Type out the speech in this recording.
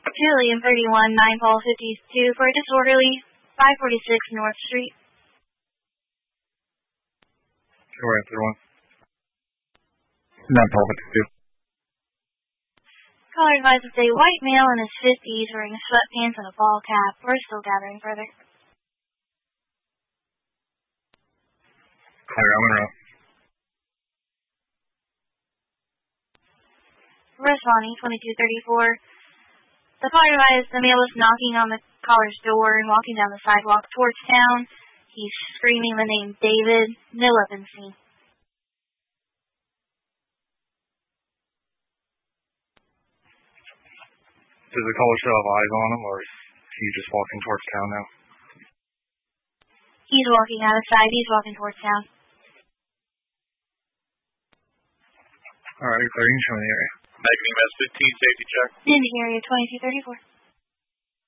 Julian 31, 9 Paul 52 for a disorderly, 546 North Street. Julian 31. 9 Paul 52. Caller advises a white male in his 50s wearing sweatpants and a ball cap. We're still gathering further. Clear, I'm in row. Responding 2234. The caller advised the male was knocking on the caller's door and walking down the sidewalk towards town. He's screaming the name David. No weapons seen. Does the caller still have eyes on him, or is he just walking towards town now? He's walking out of sight. He's walking towards town. Alright, clear. You can show me the area. Negative S15, safety check. In the area 2234.